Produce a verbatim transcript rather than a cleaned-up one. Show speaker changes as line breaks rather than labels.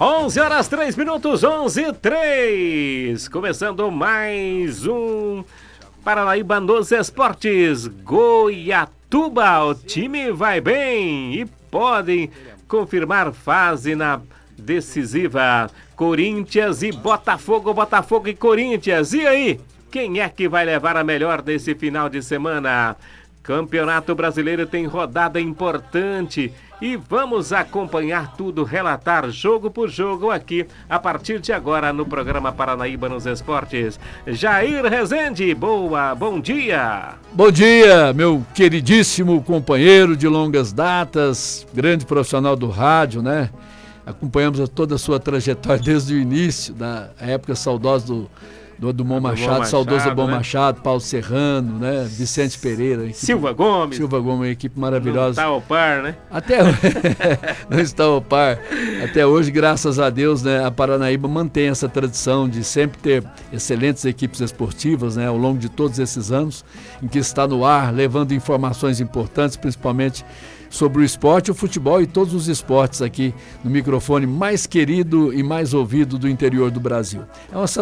onze horas, três minutos, onze e três. Começando mais um Paranaíba nos Esportes. Goiatuba, o time vai bem e podem confirmar fase na decisiva. Corinthians e Botafogo, Botafogo e Corinthians. E aí, quem é que vai levar a melhor desse final de semana? Campeonato Brasileiro tem rodada importante e vamos acompanhar tudo, relatar jogo por jogo aqui a partir de agora no programa Paranaíba nos Esportes. Jair Rezende, boa, bom dia.
Bom dia, meu queridíssimo companheiro de longas datas, grande profissional do rádio, né? Acompanhamos toda a sua trajetória desde o início, da época saudosa do do, do Bom Machado, Machado, saudoso do Bom né? Machado, Paulo Serrano, né? Vicente Pereira. Equipe,
Silva Gomes.
Silva Gomes, uma equipe maravilhosa.
Não está ao par, né?
Até não está ao par. Até hoje, graças a Deus, né, a Paranaíba mantém essa tradição de sempre ter excelentes equipes esportivas, né, ao longo de todos esses anos, em que está no ar, levando informações importantes, principalmente sobre o esporte, o futebol e todos os esportes aqui no microfone mais querido e mais ouvido do interior do Brasil. É uma